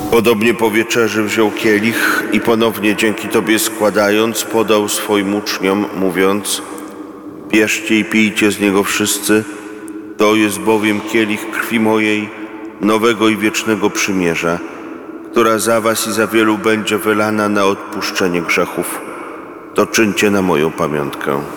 Podobnie po wieczerzy wziął kielich i ponownie dzięki Tobie składając, podał swoim uczniom, mówiąc: bierzcie i pijcie z niego wszyscy, to jest bowiem kielich krwi mojej, nowego i wiecznego przymierza, która za was i za wielu będzie wylana na odpuszczenie grzechów. To czyńcie na moją pamiątkę.